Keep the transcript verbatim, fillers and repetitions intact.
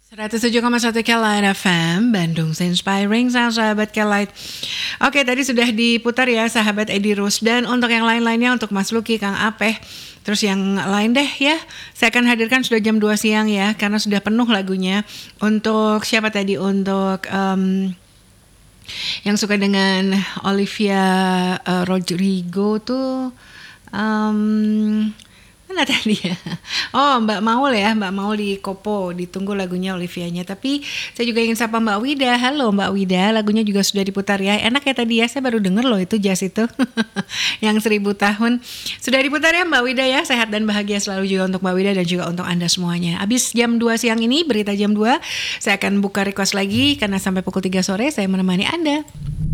seratus tujuh koma satu Kelight F M, Bandung Inspiring Sound, sahabat Kelight. Oke, tadi sudah diputar ya sahabat Edi Rus. Dan untuk yang lain-lainnya, untuk Mas Luki, Kang Apeh, terus yang lain deh ya, saya akan hadirkan sudah jam dua siang ya, karena sudah penuh lagunya. Untuk siapa tadi? Untuk um, yang suka dengan Olivia uh, Rodrigo tuh, um, mana tadi ya? Oh, Mbak Maul ya, Mbak Maul di Kopo, ditunggu lagunya Olivianya. Tapi saya juga ingin sapa Mbak Wida. Halo Mbak Wida, lagunya juga sudah diputar ya. Enak ya tadi ya, saya baru denger loh itu jazz itu. Yang seribu tahun. Sudah diputar ya Mbak Wida ya, sehat dan bahagia selalu juga untuk Mbak Wida dan juga untuk Anda semuanya. Abis jam dua siang ini, berita jam dua, saya akan buka request lagi karena sampai pukul tiga sore saya menemani Anda.